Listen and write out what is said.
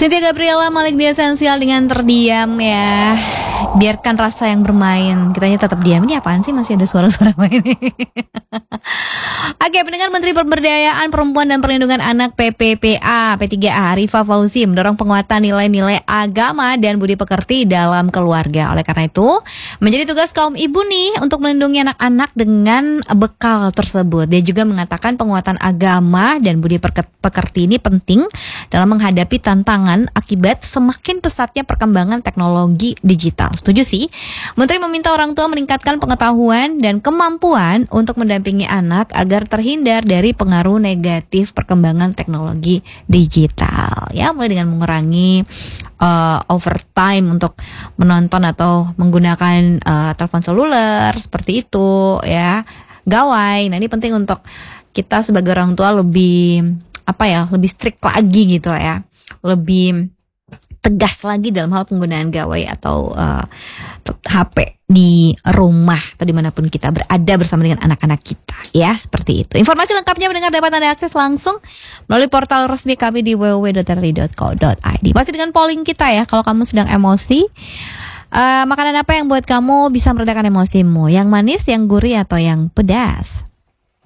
Cynthia Gabriela, Malik di Esensial dengan terdiam ya. Biarkan rasa yang bermain. Kitanya tetap diam. Ini apaan sih, masih ada suara-suara main. Oke, pendengar, Menteri Pemberdayaan Perempuan dan Perlindungan Anak PPPA P3A Arifah Fauzi mendorong penguatan nilai-nilai agama dan budi pekerti dalam keluarga. Oleh karena itu, menjadi tugas kaum ibu nih untuk melindungi anak-anak dengan bekal tersebut. Dia juga mengatakan penguatan agama dan budi pekerti ini penting dalam menghadapi tantangan akibat semakin pesatnya perkembangan teknologi digital. Setuju sih? Menteri meminta orang tua meningkatkan pengetahuan dan kemampuan untuk mendampingi anak agar terhindar dari pengaruh negatif perkembangan teknologi digital. Ya, mulai dengan mengurangi overtime untuk menonton atau menggunakan telepon seluler seperti itu ya. Gawai. Nah, ini penting untuk kita sebagai orang tua lebih lebih strict lagi gitu ya. Lebih tegas lagi dalam hal penggunaan gawai atau HP di rumah atau dimanapun kita berada bersama dengan anak-anak kita ya, seperti itu. Informasi lengkapnya mendengar dapat Anda akses langsung melalui portal resmi kami di www.rri.co.id. Masih dengan polling kita ya, kalau kamu sedang emosi, makanan apa yang buat kamu bisa meredakan emosimu? Yang manis, yang gurih, atau yang pedas?